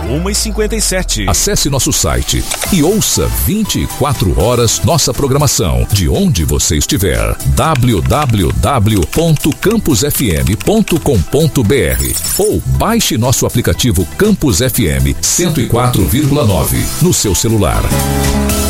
1h57. Acesse nosso site e ouça 24 horas nossa programação de onde você estiver. www.campusfm.com.br ou baixe nosso aplicativo Campus FM 104,9 no seu celular.